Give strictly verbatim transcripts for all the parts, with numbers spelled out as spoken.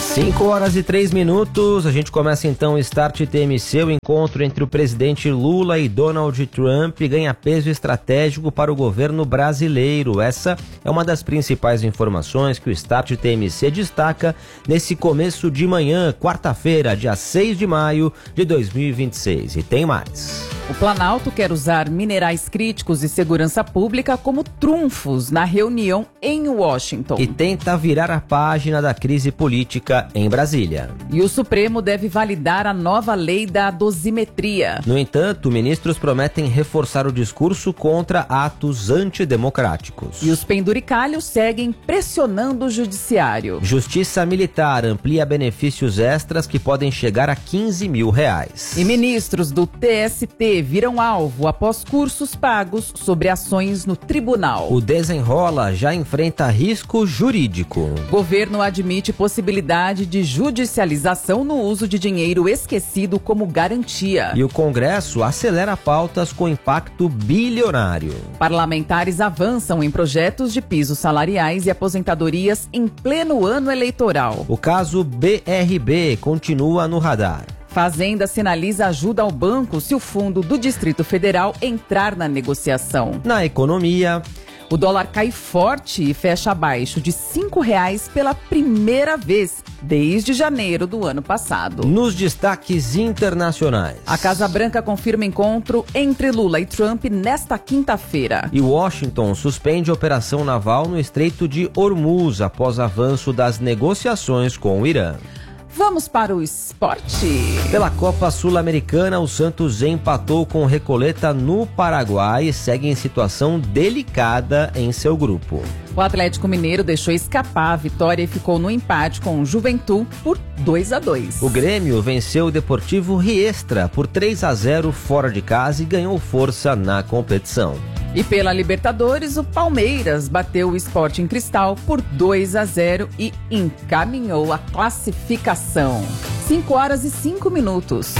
cinco horas e três minutos, a gente começa então o Start T M C. O encontro entre o presidente Lula e Donald Trump ganha peso estratégico para o governo brasileiro. Essa é uma das principais informações que o Start T M C destaca nesse começo de manhã, quarta-feira, dia seis de maio de dois mil e vinte e seis. E tem mais. O Planalto quer usar minerais críticos e segurança pública como trunfos na reunião em Washington. E tenta virar a página da crise política em Brasília. E o Supremo deve validar a nova lei da dosimetria. No entanto, ministros prometem reforçar o discurso contra atos antidemocráticos. E os penduricalhos seguem pressionando o judiciário. Justiça Militar amplia benefícios extras que podem chegar a quinze mil reais. E ministros do T S T viram alvo após cursos pagos sobre ações no tribunal. O Desenrola já enfrenta risco jurídico. Governo admite possibilidade de judicialização no uso de dinheiro esquecido como garantia. E o Congresso acelera pautas com impacto bilionário. Parlamentares avançam em projetos de pisos salariais e aposentadorias em pleno ano eleitoral. O caso B R B continua no radar. Fazenda sinaliza ajuda ao banco se o fundo do Distrito Federal entrar na negociação. Na economia, o dólar cai forte e fecha abaixo de cinco reais pela primeira vez desde janeiro do ano passado. Nos destaques internacionais, a Casa Branca confirma encontro entre Lula e Trump nesta quinta-feira. E Washington suspende a operação naval no Estreito de Hormuz após avanço das negociações com o Irã. Vamos para o esporte. Pela Copa Sul-Americana, o Santos empatou com o Recoleta no Paraguai e segue em situação delicada em seu grupo. O Atlético Mineiro deixou escapar a vitória e ficou no empate com o Juventud por dois a dois. O Grêmio venceu o Deportivo Riestra por três a zero fora de casa e ganhou força na competição. E pela Libertadores, o Palmeiras bateu o Sporting Cristal por dois a zero e encaminhou a classificação. cinco horas e cinco minutos.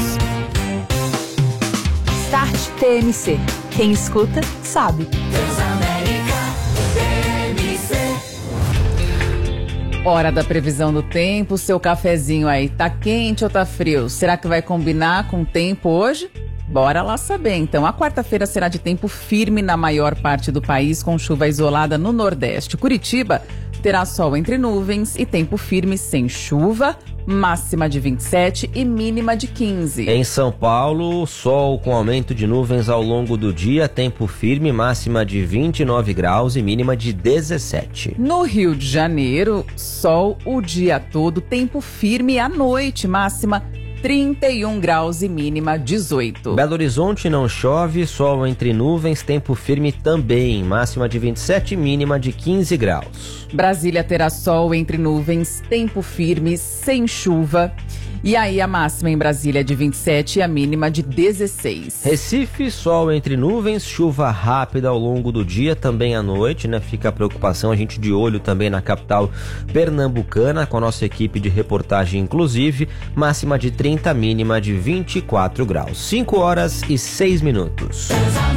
Start T M C. Quem escuta, sabe. Hora da previsão do tempo. Seu cafezinho aí, tá quente ou tá frio? Será que vai combinar com o tempo hoje? Bora lá saber. Então, a quarta-feira será de tempo firme na maior parte do país, com chuva isolada no Nordeste. Curitiba terá sol entre nuvens e tempo firme sem chuva, máxima de vinte e sete e mínima de quinze. Em São Paulo, sol com aumento de nuvens ao longo do dia, tempo firme, máxima de vinte e nove graus e mínima de dezessete. No Rio de Janeiro, sol o dia todo, tempo firme à noite, máxima trinta e um graus e mínima dezoito. Belo Horizonte não chove, sol entre nuvens, tempo firme também, máxima de vinte e sete e mínima de quinze graus. Brasília terá sol entre nuvens, tempo firme, sem chuva. E aí a máxima em Brasília é de vinte e sete e a mínima de dezesseis. Recife, sol entre nuvens, chuva rápida ao longo do dia, também à noite, né? Fica a preocupação, a gente de olho também na capital pernambucana, com a nossa equipe de reportagem inclusive, máxima de trinta, mínima de vinte e quatro graus. cinco horas e seis minutos.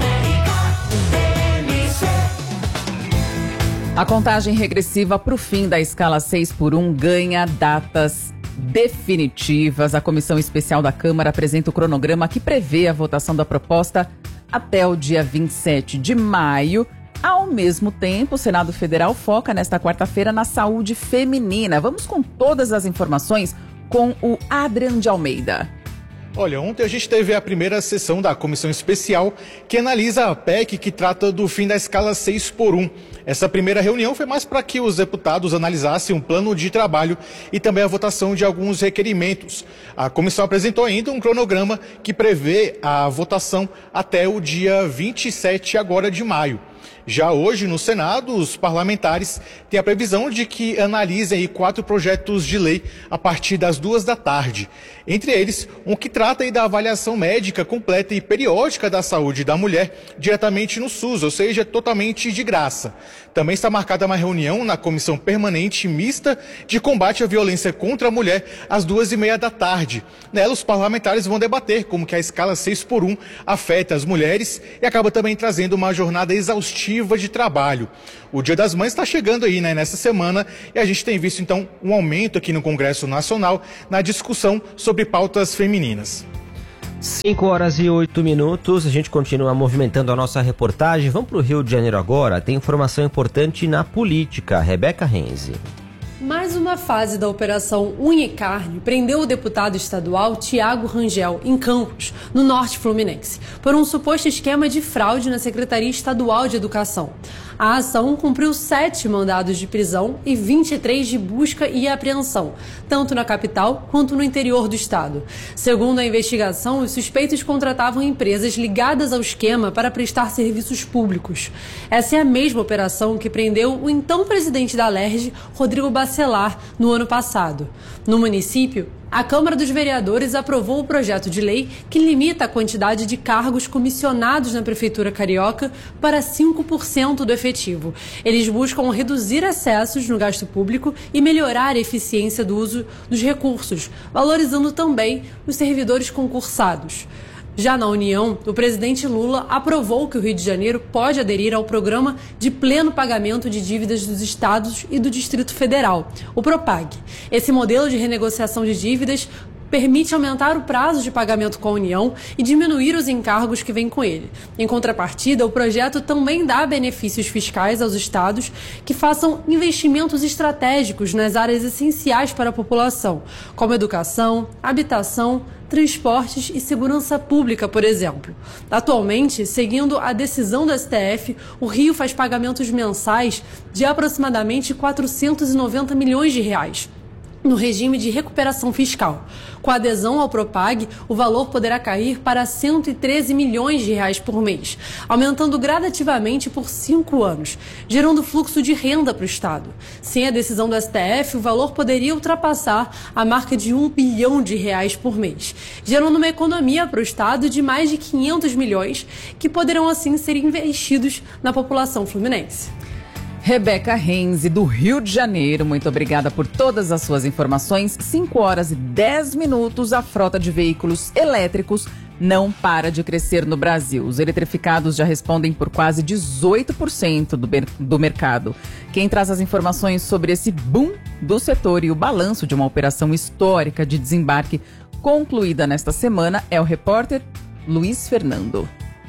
A contagem regressiva para o fim da escala seis por um ganha datas definitivas. A Comissão Especial da Câmara apresenta o cronograma que prevê a votação da proposta até o dia vinte e sete de maio. Ao mesmo tempo, o Senado Federal foca nesta quarta-feira na saúde feminina. Vamos com todas as informações com o Adrian de Almeida. Olha, ontem a gente teve a primeira sessão da Comissão Especial que analisa a P E C que trata do fim da escala seis por um. Essa primeira reunião foi mais para que os deputados analisassem um plano de trabalho e também a votação de alguns requerimentos. A comissão apresentou ainda um cronograma que prevê a votação até o dia vinte e sete agora de maio. Já hoje, no Senado, os parlamentares têm a previsão de que analisem aí quatro projetos de lei a partir das duas da tarde. Entre eles, um que trata aí da avaliação médica completa e periódica da saúde da mulher diretamente no SUS, ou seja, totalmente de graça. Também está marcada uma reunião na Comissão Permanente Mista de Combate à Violência contra a Mulher às duas e meia da tarde. Nela, os parlamentares vão debater como que a escala seis por um afeta as mulheres e acaba também trazendo uma jornada exaustiva exaustiva de trabalho. O Dia das Mães está chegando aí, né, nessa semana, e a gente tem visto então um aumento aqui no Congresso Nacional na discussão sobre pautas femininas. cinco horas e oito minutos, a gente continua movimentando a nossa reportagem. Vamos para o Rio de Janeiro agora, tem informação importante na política. Rebeca Renzi. Mais uma fase da Operação Unha e Carne prendeu o deputado estadual Tiago Rangel, em Campos, no norte fluminense, por um suposto esquema de fraude na Secretaria Estadual de Educação. A ação cumpriu sete mandados de prisão e vinte e três de busca e apreensão, tanto na capital quanto no interior do estado. Segundo a investigação, os suspeitos contratavam empresas ligadas ao esquema para prestar serviços públicos. Essa é a mesma operação que prendeu o então presidente da Alerj, Rodrigo Bacelar, no ano passado. No município, a Câmara dos Vereadores aprovou o projeto de lei que limita a quantidade de cargos comissionados na Prefeitura Carioca para cinco por cento do efetivo. Eles buscam reduzir excessos no gasto público e melhorar a eficiência do uso dos recursos, valorizando também os servidores concursados. Já na União, o presidente Lula aprovou que o Rio de Janeiro pode aderir ao programa de pleno pagamento de dívidas dos estados e do Distrito Federal, o PROPAG. Esse modelo de renegociação de dívidas permite aumentar o prazo de pagamento com a União e diminuir os encargos que vêm com ele. Em contrapartida, o projeto também dá benefícios fiscais aos estados que façam investimentos estratégicos nas áreas essenciais para a população, como educação, habitação, transportes e segurança pública, por exemplo. Atualmente, seguindo a decisão do S T F, o Rio faz pagamentos mensais de aproximadamente quatrocentos e noventa milhões de reais. No regime de recuperação fiscal. Com a adesão ao PROPAG, o valor poderá cair para cento e treze milhões de reais por mês, aumentando gradativamente por cinco anos, gerando fluxo de renda para o Estado. Sem a decisão do S T F, o valor poderia ultrapassar a marca de um bilhão de reais por mês, gerando uma economia para o Estado de mais de quinhentos milhões, que poderão assim ser investidos na população fluminense. Rebeca Renzi, do Rio de Janeiro, muito obrigada por todas as suas informações. cinco horas e dez minutos, a frota de veículos elétricos não para de crescer no Brasil. Os eletrificados já respondem por quase dezoito por cento do, do mercado. Quem traz as informações sobre esse boom do setor e o balanço de uma operação histórica de desembarque concluída nesta semana é o repórter Luiz Fernando.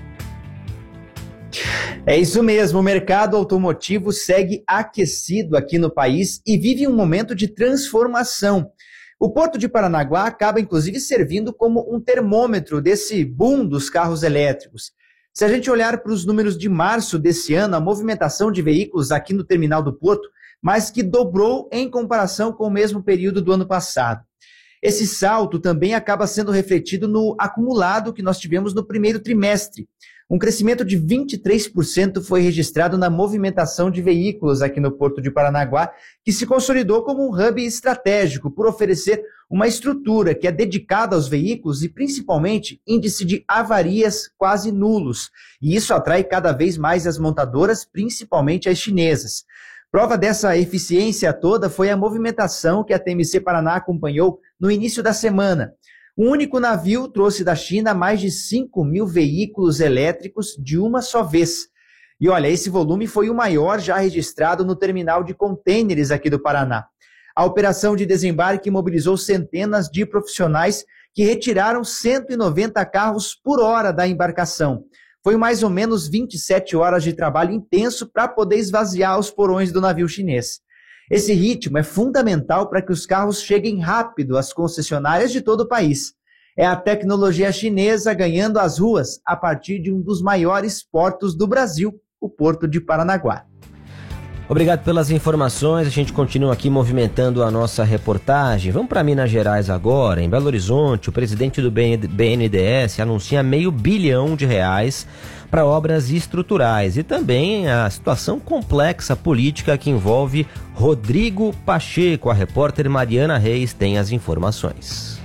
É isso mesmo, o mercado automotivo segue aquecido aqui no país e vive um momento de transformação. O Porto de Paranaguá acaba, inclusive, servindo como um termômetro desse boom dos carros elétricos. Se a gente olhar para os números de março desse ano, a movimentação de veículos aqui no terminal do Porto mais que dobrou em comparação com o mesmo período do ano passado. Esse salto também acaba sendo refletido no acumulado que nós tivemos no primeiro trimestre. Um crescimento de vinte e três por cento foi registrado na movimentação de veículos aqui no Porto de Paranaguá, que se consolidou como um hub estratégico por oferecer uma estrutura que é dedicada aos veículos e, principalmente, índice de avarias quase nulos. E isso atrai cada vez mais as montadoras, principalmente as chinesas. Prova dessa eficiência toda foi a movimentação que a T M C Paraná acompanhou no início da semana. Um único navio trouxe da China mais de cinco mil veículos elétricos de uma só vez. E olha, esse volume foi o maior já registrado no terminal de contêineres aqui do Paraná. A operação de desembarque mobilizou centenas de profissionais que retiraram cento e noventa carros por hora da embarcação. Foi mais ou menos vinte e sete horas de trabalho intenso para poder esvaziar os porões do navio chinês. Esse ritmo é fundamental para que os carros cheguem rápido às concessionárias de todo o país. É a tecnologia chinesa ganhando as ruas a partir de um dos maiores portos do Brasil, o Porto de Paranaguá. Obrigado pelas informações, a gente continua aqui movimentando a nossa reportagem. Vamos para Minas Gerais agora. Em Belo Horizonte, o presidente do B N D E S anuncia meio bilhão de reais para obras estruturais e também a situação complexa política que envolve Rodrigo Pacheco. A repórter Mariana Reis tem as informações.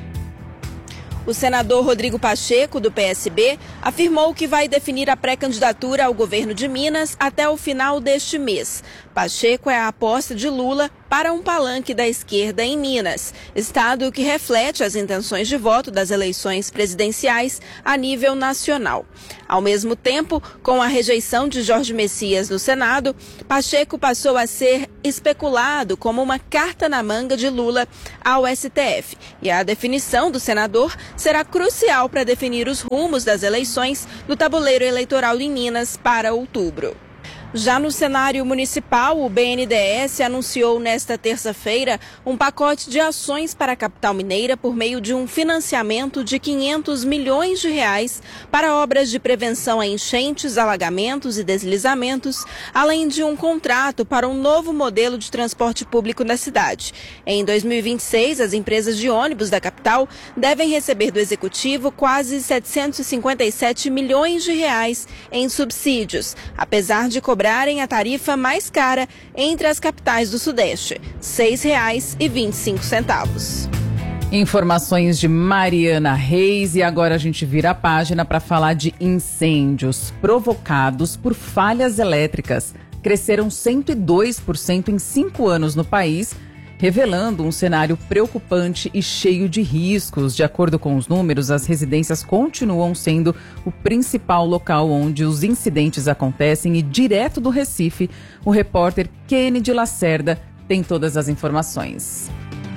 O senador Rodrigo Pacheco, do P S B, afirmou que vai definir a pré-candidatura ao governo de Minas até o final deste mês. Pacheco é a aposta de Lula para um palanque da esquerda em Minas, estado que reflete as intenções de voto das eleições presidenciais a nível nacional. Ao mesmo tempo, com a rejeição de Jorge Messias no Senado, Pacheco passou a ser especulado como uma carta na manga de Lula ao S T F. E a definição do senador será crucial para definir os rumos das eleições no tabuleiro eleitoral em Minas para outubro. Já no cenário municipal, o B N D E S anunciou nesta terça-feira um pacote de ações para a capital mineira por meio de um financiamento de quinhentos milhões de reais para obras de prevenção a enchentes, alagamentos e deslizamentos, além de um contrato para um novo modelo de transporte público na cidade. Em dois mil e vinte e seis, as empresas de ônibus da capital devem receber do Executivo quase setecentos e cinquenta e sete milhões de reais em subsídios, apesar de cobrar cobrarem a tarifa mais cara entre as capitais do Sudeste, seis reais e vinte e cinco centavos. Informações de Mariana Reis e agora a gente vira a página para falar de incêndios provocados por falhas elétricas. Cresceram cento e dois por cento em cinco anos no país, revelando um cenário preocupante e cheio de riscos. De acordo com os números, as residências continuam sendo o principal local onde os incidentes acontecem e, direto do Recife, o repórter Kennedy Lacerda tem todas as informações.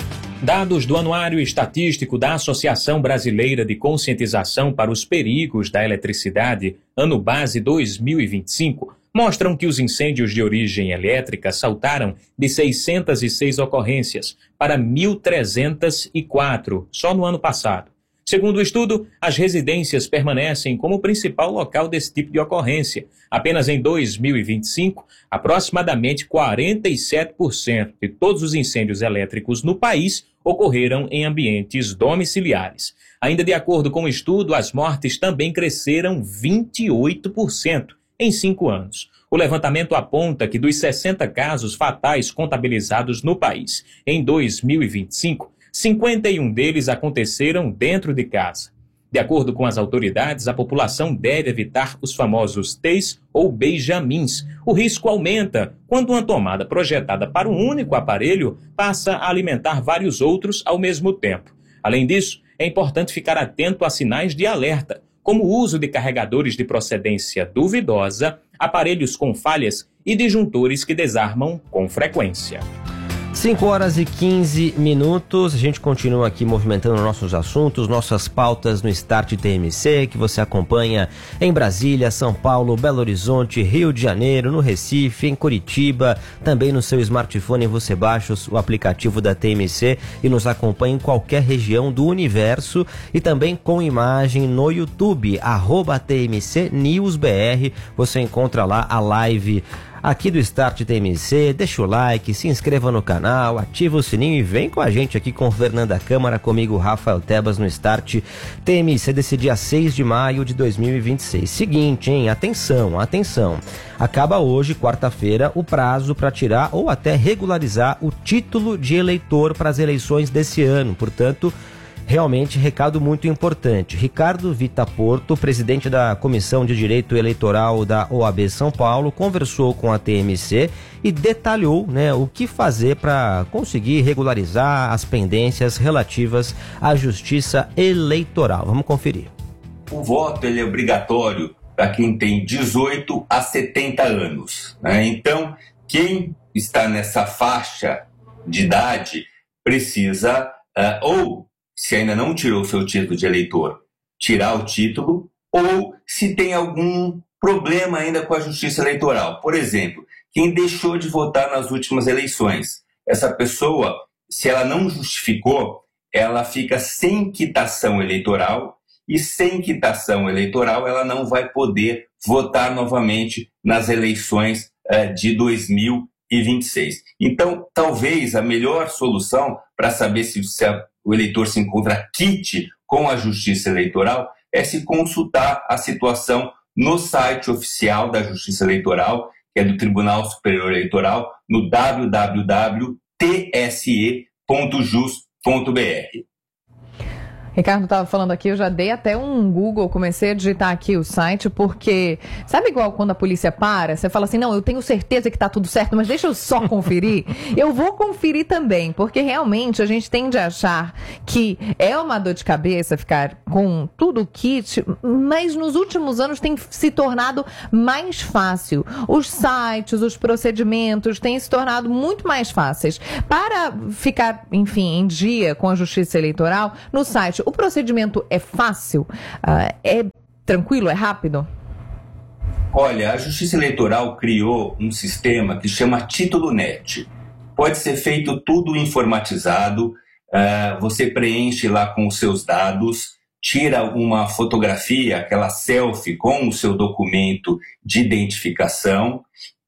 Dados do Anuário Estatístico da Associação Brasileira de Conscientização para os Perigos da Eletricidade, ano base dois mil e vinte e cinco, mostram que os incêndios de origem elétrica saltaram de seiscentas e seis ocorrências para mil trezentas e quatro só no ano passado. Segundo o estudo, as residências permanecem como o principal local desse tipo de ocorrência. Apenas em dois mil e vinte e cinco, aproximadamente quarenta e sete por cento de todos os incêndios elétricos no país ocorreram em ambientes domiciliares. Ainda de acordo com o estudo, as mortes também cresceram vinte e oito por cento. Em cinco anos. O levantamento aponta que dos sessenta casos fatais contabilizados no país em dois mil e vinte e cinco, cinquenta e um deles aconteceram dentro de casa. De acordo com as autoridades, a população deve evitar os famosos T's ou Benjamins. O risco aumenta quando uma tomada projetada para um único aparelho passa a alimentar vários outros ao mesmo tempo. Além disso, é importante ficar atento a sinais de alerta, como o uso de carregadores de procedência duvidosa, aparelhos com falhas e disjuntores que desarmam com frequência. cinco horas e quinze minutos, a gente continua aqui movimentando nossos assuntos, nossas pautas no Start T M C, que você acompanha em Brasília, São Paulo, Belo Horizonte, Rio de Janeiro, no Recife, em Curitiba, também no seu smartphone você baixa o aplicativo da T M C e nos acompanha em qualquer região do universo e também com imagem no YouTube, arroba T M C News B R, você encontra lá a live aqui do Start T M C, deixa o like, se inscreva no canal, ativa o sininho e vem com a gente aqui com Fernanda Câmara, comigo Rafael Tebas no Start T M C desse dia seis de maio de dois mil e vinte e seis. Seguinte, hein? Atenção, atenção. Acaba hoje, quarta-feira, o prazo para tirar ou até regularizar o título de eleitor para as eleições desse ano. Portanto, realmente, recado muito importante. Ricardo Vita Porto, presidente da Comissão de Direito Eleitoral da O A B São Paulo, conversou com a T M C e detalhou, né, o que fazer para conseguir regularizar as pendências relativas à justiça eleitoral. Vamos conferir. O voto ele é obrigatório para quem tem dezoito a setenta anos, né? Então, quem está nessa faixa de idade precisa uh, ou se ainda não tirou seu título de eleitor, tirar o título, ou se tem algum problema ainda com a justiça eleitoral. Por exemplo, quem deixou de votar nas últimas eleições. Essa pessoa, se ela não justificou, ela fica sem quitação eleitoral, e sem quitação eleitoral ela não vai poder votar novamente nas eleições uh, de dois mil e vinte e seis. Então, talvez a melhor solução para saber se, se a o eleitor se encontra quite com a Justiça Eleitoral é se consultar a situação no site oficial da Justiça Eleitoral, que é do Tribunal Superior Eleitoral, no w w w ponto t s e ponto jus ponto b r. Ricardo estava falando aqui, eu já dei até um Google, comecei a digitar aqui o site, porque sabe igual quando a polícia para, você fala assim, não, eu tenho certeza que está tudo certo, mas deixa eu só conferir. Eu vou conferir também, porque realmente a gente tende a achar que é uma dor de cabeça ficar com tudo o kit, mas nos últimos anos tem se tornado mais fácil. Os sites, os procedimentos têm se tornado muito mais fáceis. Para ficar, enfim, em dia com a Justiça Eleitoral, no site, o procedimento é fácil? Uh, é tranquilo? É rápido? Olha, a Justiça Eleitoral criou um sistema que chama Título Net. Pode ser feito tudo informatizado, uh, você preenche lá com os seus dados, tira uma fotografia, aquela selfie com o seu documento de identificação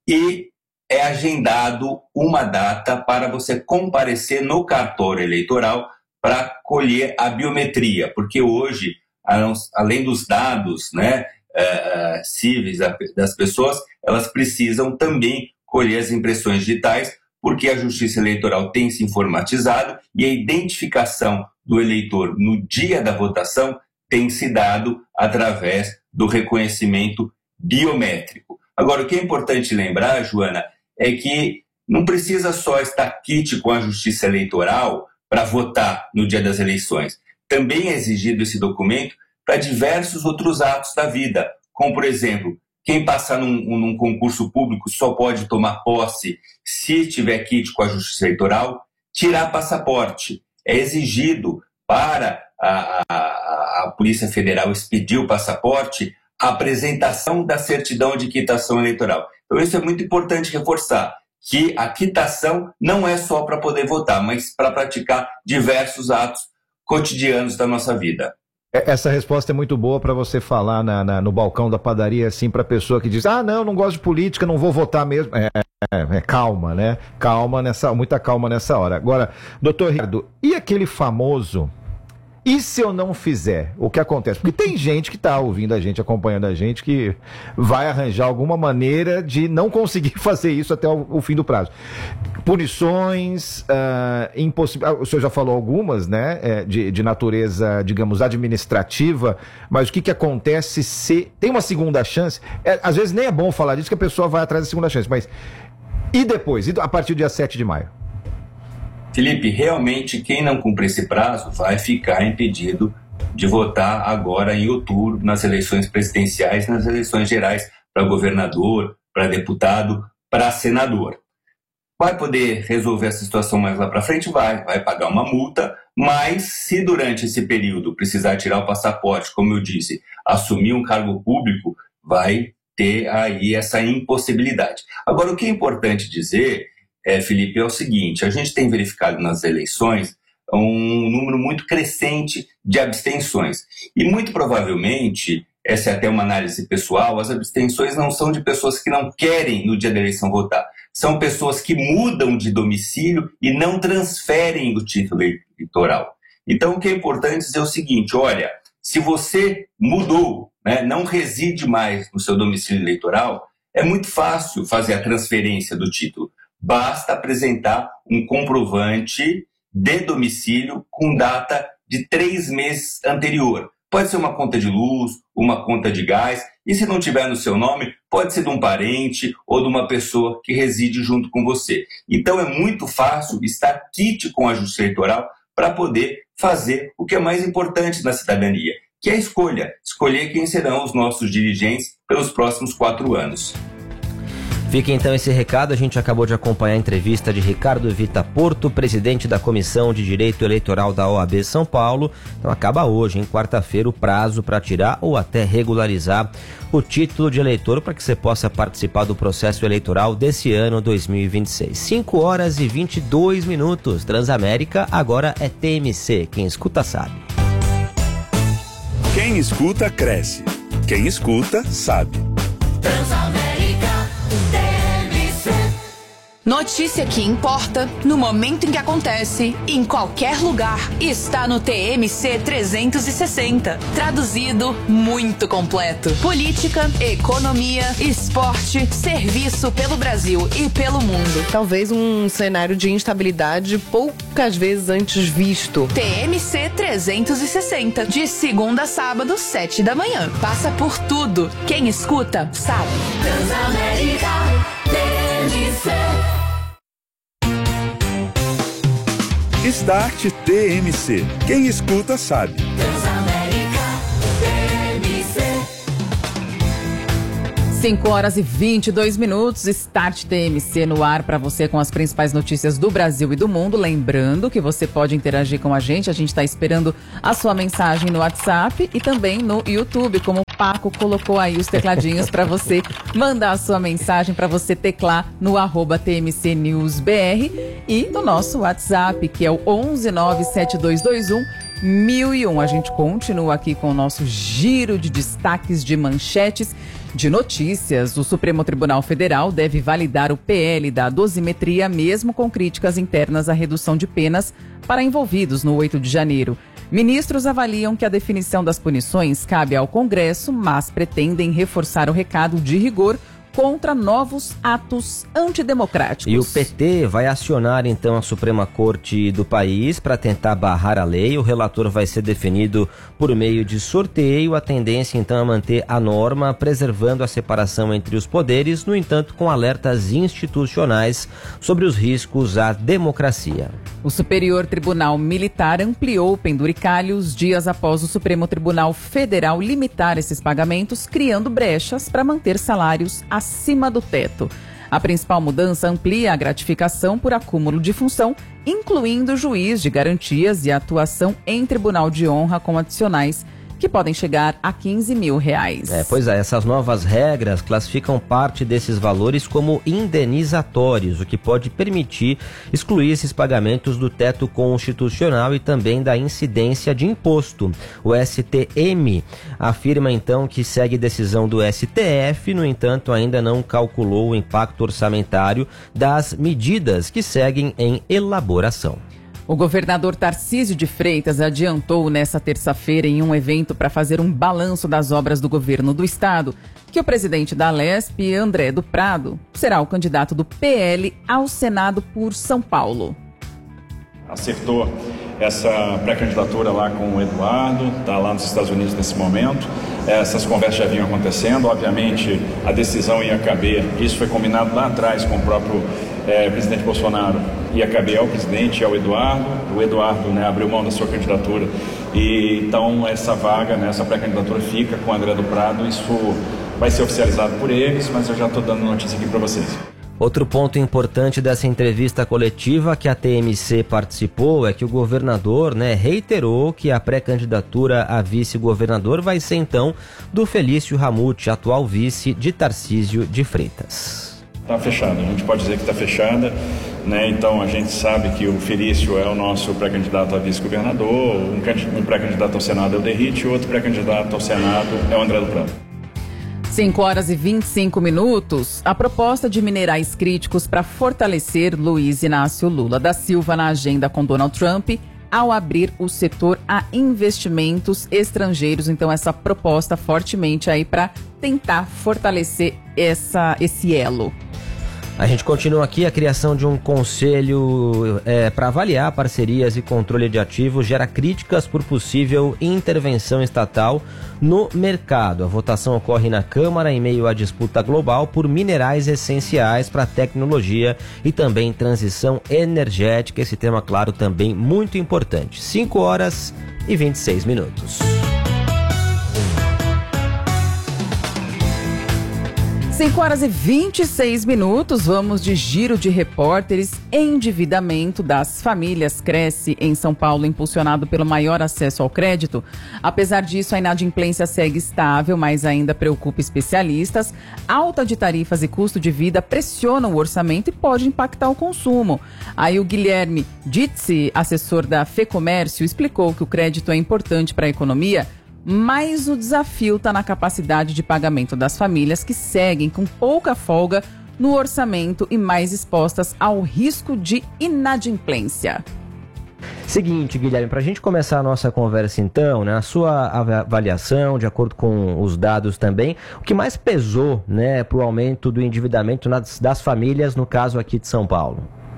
e é agendado uma data para você comparecer no cartório eleitoral para colher a biometria, porque hoje, além dos dados, né, uh, cíveis das pessoas, elas precisam também colher as impressões digitais, porque a Justiça Eleitoral tem se informatizado e a identificação do eleitor no dia da votação tem se dado através do reconhecimento biométrico. Agora, o que é importante lembrar, Joana, é que não precisa só estar quite com a Justiça Eleitoral para votar no dia das eleições. Também é exigido esse documento para diversos outros atos da vida, como, por exemplo, quem passar num, num concurso público só pode tomar posse se tiver quite com a Justiça Eleitoral, tirar passaporte. É exigido para a, a, a Polícia Federal expedir o passaporte a apresentação da certidão de quitação eleitoral. Então isso é muito importante reforçar, que a quitação não é só para poder votar, mas para praticar diversos atos cotidianos da nossa vida. Essa resposta é muito boa para você falar na, na, no balcão da padaria, assim, para a pessoa que diz, ah, não, não gosto de política, não vou votar mesmo. É, é, é calma, né? Calma nessa, muita calma nessa hora. Agora, doutor Ricardo, e aquele famoso, e se eu não fizer? O que acontece? Porque tem gente que está ouvindo a gente, acompanhando a gente, que vai arranjar alguma maneira de não conseguir fazer isso até o, o fim do prazo. Punições, uh, impossibilidade. O senhor já falou algumas, né? É, de, de natureza, digamos, administrativa, mas o que, que acontece se tem uma segunda chance? É, às vezes nem é bom falar disso, que a pessoa vai atrás da segunda chance, mas e depois? E a partir do dia sete de maio? Felipe, realmente quem não cumprir esse prazo vai ficar impedido de votar agora em outubro nas eleições presidenciais, nas eleições gerais para governador, para deputado, para senador. Vai poder resolver essa situação mais lá para frente? Vai, vai pagar uma multa, mas se durante esse período precisar tirar o passaporte, como eu disse, assumir um cargo público, vai ter aí essa impossibilidade. Agora, o que é importante dizer, é, Felipe, é o seguinte, a gente tem verificado nas eleições um número muito crescente de abstenções. E muito provavelmente, essa é até uma análise pessoal, as abstenções não são de pessoas que não querem no dia da eleição votar. São pessoas que mudam de domicílio e não transferem o título eleitoral. Então, o que é importante dizer é o seguinte, olha, se você mudou, né, não reside mais no seu domicílio eleitoral, é muito fácil fazer a transferência do título. Basta apresentar um comprovante de domicílio com data de três meses anterior. Pode ser uma conta de luz, uma conta de gás, e se não tiver no seu nome, pode ser de um parente ou de uma pessoa que reside junto com você. Então é muito fácil estar quite com a Justiça Eleitoral para poder fazer o que é mais importante na cidadania, que é a escolha, escolher quem serão os nossos dirigentes pelos próximos quatro anos. Fica então esse recado, a gente acabou de acompanhar a entrevista de Ricardo Vita Porto, presidente da Comissão de Direito Eleitoral da O A B São Paulo. Então acaba hoje, em quarta-feira, o prazo para tirar ou até regularizar o título de eleitor para que você possa participar do processo eleitoral desse ano dois mil e vinte e seis. cinco horas e vinte e dois minutos. Transamérica agora é T M C. Quem escuta sabe. Quem escuta cresce. Quem escuta sabe. Transamérica. Notícia que importa, no momento em que acontece, em qualquer lugar, está no T M C trezentos e sessenta. Traduzido, muito completo. Política, economia, esporte, serviço pelo Brasil e pelo mundo. Talvez um cenário de instabilidade poucas vezes antes visto. T M C trezentos e sessenta, de segunda a sábado, sete da manhã. Passa por tudo. Quem escuta, sabe. Transamérica, T M C. Start T M C. Quem escuta sabe. Transamérica, T M C. cinco horas e vinte e dois minutos, Start T M C no ar para você com as principais notícias do Brasil e do mundo. Lembrando que você pode interagir com a gente, a gente está esperando a sua mensagem no WhatsApp e também no YouTube, como o Paco colocou aí os tecladinhos para você mandar a sua mensagem, para você teclar no arroba T M C News B R e no nosso WhatsApp, que é o onze nove sete dois dois um mil e um. A gente continua aqui com o nosso giro de destaques de manchetes de notícias. O Supremo Tribunal Federal deve validar o P L da dosimetria, mesmo com críticas internas à redução de penas para envolvidos no oito de janeiro. Ministros avaliam que a definição das punições cabe ao Congresso, mas pretendem reforçar o recado de rigor contra novos atos antidemocráticos. E o P T vai acionar então a Suprema Corte do país para tentar barrar a lei. O relator vai ser definido por meio de sorteio. A tendência então é manter a norma, preservando a separação entre os poderes, no entanto com alertas institucionais sobre os riscos à democracia. O Superior Tribunal Militar ampliou o penduricalhos dias após o Supremo Tribunal Federal limitar esses pagamentos, criando brechas para manter salários acima do teto. A principal mudança amplia a gratificação por acúmulo de função, incluindo juiz de garantias e atuação em tribunal de honra com adicionais que podem chegar a quinze mil reais. É, pois é, essas novas regras classificam parte desses valores como indenizatórios, o que pode permitir excluir esses pagamentos do teto constitucional e também da incidência de imposto. O S T M afirma então que segue decisão do S T F, no entanto ainda não calculou o impacto orçamentário das medidas que seguem em elaboração. O governador Tarcísio de Freitas adiantou nesta terça-feira em um evento para fazer um balanço das obras do governo do estado que o presidente da Alesp, André do Prado, será o candidato do P L ao Senado por São Paulo. Acertou essa pré-candidatura lá com o Eduardo, está lá nos Estados Unidos nesse momento. Essas conversas já vinham acontecendo, obviamente a decisão ia caber, isso foi combinado lá atrás com o próprio é, presidente Bolsonaro, ia caber ao presidente, ao Eduardo. O Eduardo, né, abriu mão da sua candidatura e então essa vaga, né, essa pré-candidatura fica com o André do Prado. Isso vai ser oficializado por eles, mas eu já estou dando notícia aqui para vocês. Outro ponto importante dessa entrevista coletiva que a T M C participou é que o governador, né, reiterou que a pré-candidatura a vice-governador vai ser então do Felício Ramute, atual vice de Tarcísio de Freitas. Está fechada, a gente pode dizer que está fechada, né? Então a gente sabe que o Felício é o nosso pré-candidato a vice-governador, um, um pré-candidato ao Senado é o Derrite e outro pré-candidato ao Senado é o André do Prado. cinco horas e vinte e cinco minutos. A proposta de minerais críticos para fortalecer Luiz Inácio Lula da Silva na agenda com Donald Trump ao abrir o setor a investimentos estrangeiros. Então, essa proposta fortemente aí para tentar fortalecer essa, esse elo. A gente continua aqui, a criação de um conselho é, para avaliar parcerias e controle de ativos gera críticas por possível intervenção estatal no mercado. A votação ocorre na Câmara em meio à disputa global por minerais essenciais para tecnologia e também transição energética. Esse tema, claro, também muito importante. cinco horas e vinte e seis minutos. cinco horas e vinte e seis minutos, vamos de giro de repórteres. Endividamento das famílias cresce em São Paulo, impulsionado pelo maior acesso ao crédito. Apesar disso, a inadimplência segue estável, mas ainda preocupa especialistas. Alta de tarifas e custo de vida pressionam o orçamento e pode impactar o consumo. Aí o Guilherme Ditzi, assessor da FEComércio, explicou que o crédito é importante para a economia, mas o desafio está na capacidade de pagamento das famílias que seguem com pouca folga no orçamento e mais expostas ao risco de inadimplência. Seguinte, Guilherme, para a gente começar a nossa conversa então, né, a sua avaliação, de acordo com os dados também, o que mais pesou, né, para o aumento do endividamento nas, das famílias, no caso aqui de São Paulo?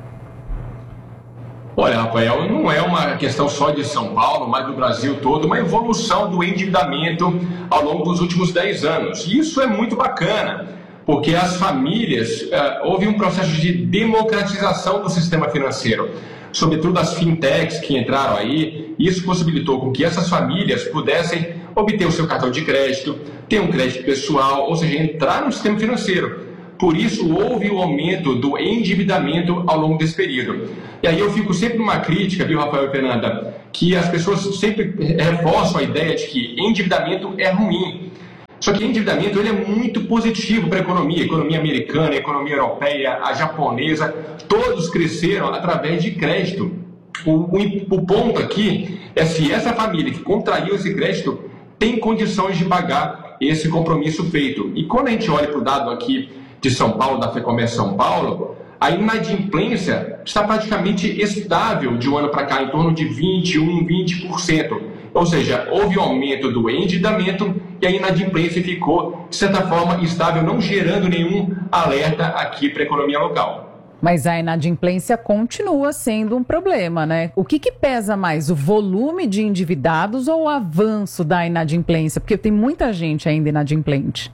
Olha, Rafael, não é uma questão só de São Paulo, mas do Brasil todo, uma evolução do endividamento ao longo dos últimos dez anos. E isso é muito bacana, porque as famílias, uh, houve um processo de democratização do sistema financeiro, sobretudo as fintechs que entraram aí. Isso possibilitou com que essas famílias pudessem obter o seu cartão de crédito, ter um crédito pessoal, ou seja, entrar no sistema financeiro. Por isso, houve o aumento do endividamento ao longo desse período. E aí eu fico sempre numa crítica, viu, Rafael e Fernanda, que as pessoas sempre reforçam a ideia de que endividamento é ruim. Só que endividamento ele é muito positivo para a economia. A economia americana, a economia europeia, a japonesa, todos cresceram através de crédito. O, o, o ponto aqui é se essa família que contraiu esse crédito tem condições de pagar esse compromisso feito. E quando a gente olha para o dado aqui de São Paulo, da FEComércio São Paulo, a inadimplência está praticamente estável de um ano para cá, em torno de vinte e um, vinte por cento. Ou seja, houve aumento do endividamento e a inadimplência ficou, de certa forma, estável, não gerando nenhum alerta aqui para a economia local. Mas a inadimplência continua sendo um problema, né? O que que pesa mais, o volume de endividados ou o avanço da inadimplência? Porque tem muita gente ainda inadimplente.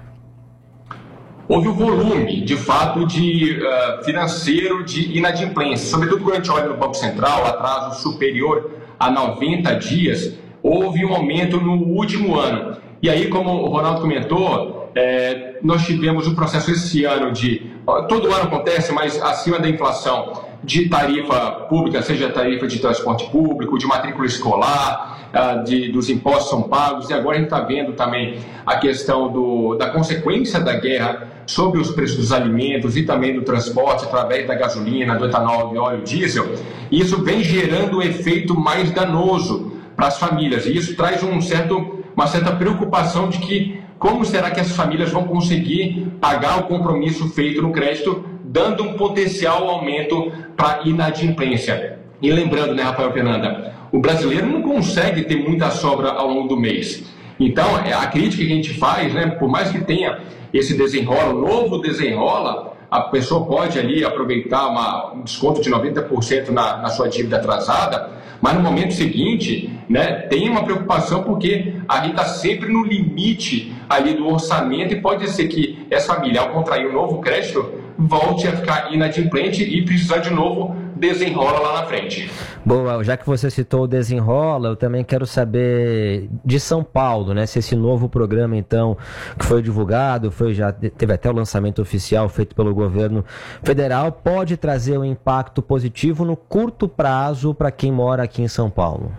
Houve o volume, de fato, de uh, financeiro de inadimplência. Sobretudo quando a gente olha no Banco Central, atraso superior a noventa dias, houve um aumento no último ano. E aí, como o Ronaldo comentou, é, nós tivemos um processo esse ano de... Todo ano acontece, mas acima da inflação, de tarifa pública, seja tarifa de transporte público, de matrícula escolar, de, dos impostos são pagos, e agora a gente está vendo também a questão do, da consequência da guerra sobre os preços dos alimentos e também do transporte através da gasolina, do etanol, do óleo diesel. E isso vem gerando um efeito mais danoso para as famílias, e isso traz um certo, uma certa preocupação de que como será que as famílias vão conseguir pagar o compromisso feito no crédito, dando um potencial aumento para inadimplência. E lembrando, né, Rafael e Fernanda, o brasileiro não consegue ter muita sobra ao longo do mês. Então, a crítica que a gente faz, né, por mais que tenha esse desenrola, novo desenrola, a pessoa pode ali aproveitar uma, um desconto de noventa por cento na, na sua dívida atrasada, mas no momento seguinte, né, tem uma preocupação porque a gente está sempre no limite ali do orçamento e pode ser que essa família, ao contrair um novo crédito, volte a ficar inadimplente e precisar de novo desenrola lá na frente. Boa, já que você citou o desenrola, eu também quero saber de São Paulo, né? Se esse novo programa, então, que foi divulgado, foi, já teve até o lançamento oficial feito pelo governo federal, pode trazer um impacto positivo no curto prazo para quem mora aqui em São Paulo.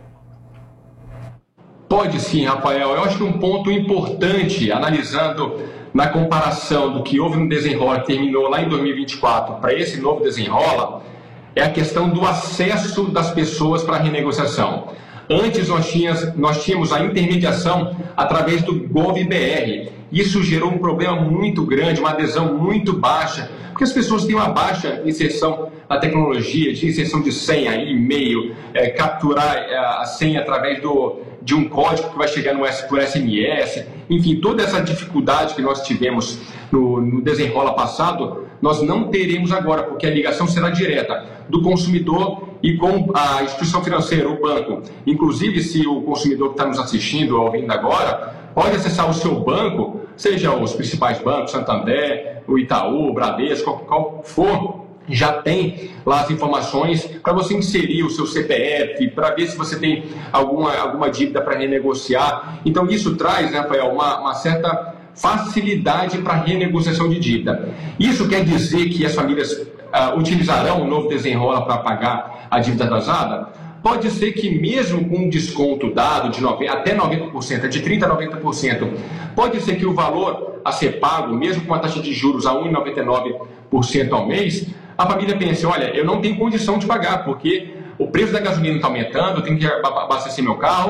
Pode sim, Rafael. Eu acho que um ponto importante, analisando na comparação do que houve no desenrola, que terminou lá em dois mil e vinte e quatro, para esse novo desenrola, é a questão do acesso das pessoas para a renegociação. Antes nós tínhamos, nós tínhamos a intermediação através do GovBR. Isso gerou um problema muito grande, uma adesão muito baixa, porque as pessoas têm uma baixa inserção na tecnologia, de inserção de senha, e-mail, é, capturar é, a senha através do, de um código que vai chegar no, por S M S, enfim, toda essa dificuldade que nós tivemos no, no desenrola passado, nós não teremos agora, porque a ligação será direta do consumidor e com a instituição financeira, o banco. Inclusive, se o consumidor que está nos assistindo ou ouvindo agora, pode acessar o seu banco, seja os principais bancos, Santander, o Itaú, o Bradesco, qual, qual for, já tem lá as informações para você inserir o seu C P F, para ver se você tem alguma, alguma dívida para renegociar. Então, isso traz, né, Rafael, uma, uma certa facilidade para renegociação de dívida. Isso quer dizer que as famílias uh, utilizarão o novo desenrola para pagar a dívida atrasada? Pode ser que mesmo com um desconto dado de noventa, até noventa por cento, de trinta por cento a noventa por cento, pode ser que o valor a ser pago, mesmo com a taxa de juros a um vírgula noventa e nove por cento ao mês, a família pense, olha, eu não tenho condição de pagar, porque o preço da gasolina está aumentando, eu tenho que abastecer meu carro,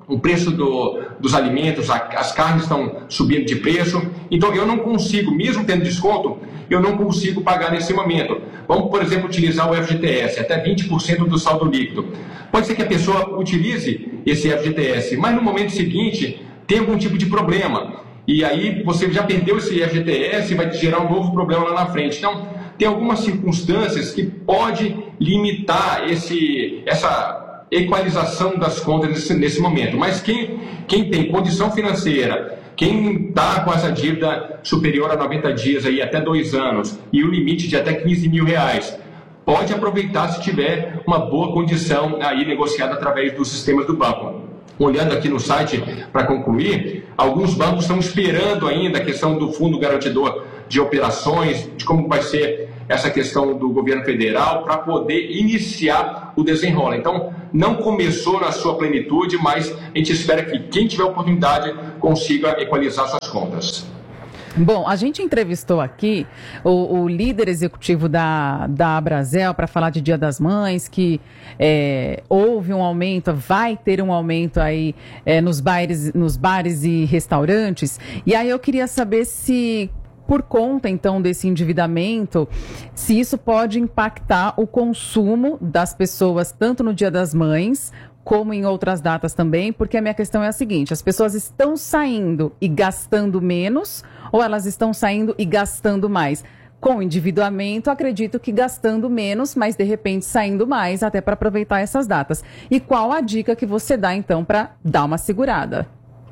o preço do, dos alimentos, a, as carnes estão subindo de preço, então eu não consigo, mesmo tendo desconto, eu não consigo pagar nesse momento. Vamos, por exemplo, utilizar o F G T S, até vinte por cento do saldo líquido. Pode ser que a pessoa utilize esse F G T S, mas no momento seguinte tem algum tipo de problema, e aí você já perdeu esse F G T S e vai gerar um novo problema lá na frente. Então, tem algumas circunstâncias que pode limitar esse, essa equalização das contas nesse, nesse momento. Mas quem, quem tem condição financeira, quem está com essa dívida superior a noventa dias, aí, até dois anos, e o limite de até quinze mil reais, pode aproveitar se tiver uma boa condição aí negociada através dos sistemas do banco. Olhando aqui no site, para concluir, alguns bancos estão esperando ainda a questão do Fundo Garantidor de Operações, de como vai ser essa questão do governo federal, para poder iniciar o desenrola. Então, não começou na sua plenitude, mas a gente espera que quem tiver oportunidade consiga equalizar suas contas. Bom, a gente entrevistou aqui o, o líder executivo da, da Abrazel para falar de Dia das Mães, que é, houve um aumento, vai ter um aumento aí é, nos bares, nos bares e restaurantes. E aí eu queria saber se, por conta então desse endividamento, se isso pode impactar o consumo das pessoas, tanto no Dia das Mães, como em outras datas também, porque a minha questão é a seguinte: as pessoas estão saindo e gastando menos, ou elas estão saindo e gastando mais? Com o endividamento, acredito que gastando menos, mas de repente saindo mais, até para aproveitar essas datas. E qual a dica que você dá, então, para dar uma segurada?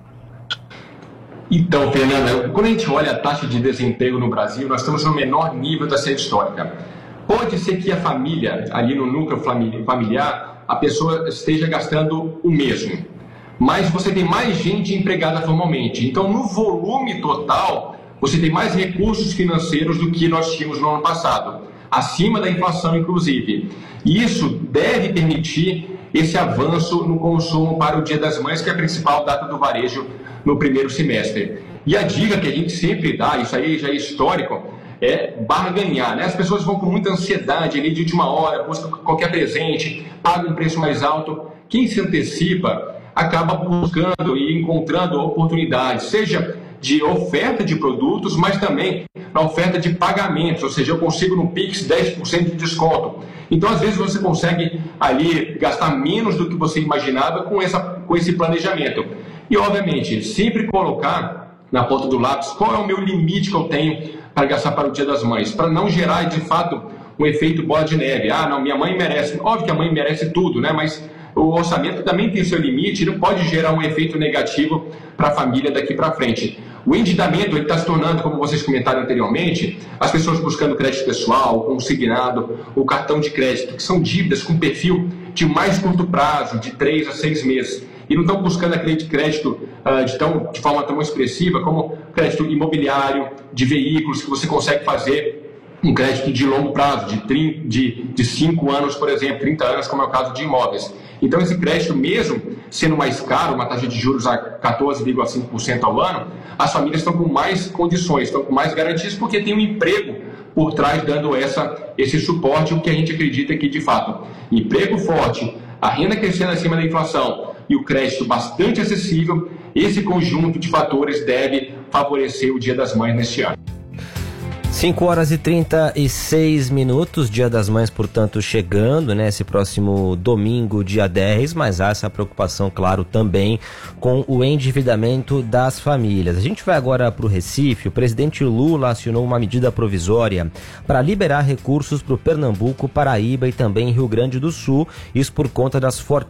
Então, Fernanda, quando a gente olha a taxa de desemprego no Brasil, nós estamos no menor nível da série histórica. Pode ser que a família, ali no núcleo familiar, a pessoa esteja gastando o mesmo, mas você tem mais gente empregada formalmente. Então, no volume total, você tem mais recursos financeiros do que nós tínhamos no ano passado, acima da inflação, inclusive. E isso deve permitir esse avanço no consumo para o Dia das Mães, que é a principal data do varejo no primeiro semestre. E a dica que a gente sempre dá, isso aí já é histórico, é barganhar, né? As pessoas vão com muita ansiedade ali de última hora, buscam qualquer presente, pagam um preço mais alto. Quem se antecipa acaba buscando e encontrando oportunidades, seja de oferta de produtos, mas também na oferta de pagamentos, ou seja, eu consigo no Pix dez por cento de desconto. Então, às vezes, você consegue ali gastar menos do que você imaginava com, essa, com esse planejamento. E, obviamente, sempre colocar na ponta do lápis qual é o meu limite que eu tenho para gastar para o Dia das Mães, para não gerar, de fato, um efeito bola de neve. Ah, não, minha mãe merece. Óbvio que a mãe merece tudo, né? Mas o orçamento também tem seu limite e não pode gerar um efeito negativo para a família daqui para frente. O endividamento está se tornando, como vocês comentaram anteriormente, as pessoas buscando crédito pessoal, consignado, o cartão de crédito, que são dívidas com perfil de mais curto prazo, de três a seis meses. E não estão buscando aquele crédito uh, de, tão, de forma tão expressiva como crédito imobiliário, de veículos, que você consegue fazer um crédito de longo prazo, de, trinta, de, de cinco anos, por exemplo, trinta anos, como é o caso de imóveis. Então, esse crédito, mesmo sendo mais caro, uma taxa de juros a quatorze vírgula cinco por cento ao ano, as famílias estão com mais condições, estão com mais garantias, porque tem um emprego por trás dando essa, esse suporte, o que a gente acredita que, de fato, emprego forte, a renda crescendo acima da inflação e o crédito bastante acessível, esse conjunto de fatores deve favorecer o Dia das Mães neste ano. cinco horas e trinta e seis minutos, Dia das Mães, portanto, chegando, né, esse próximo domingo, dia dez, mas há essa preocupação, claro, também com o endividamento das famílias. A gente vai agora para o Recife. O presidente Lula assinou uma medida provisória para liberar recursos para o Pernambuco, Paraíba e também Rio Grande do Sul, isso por conta das fortes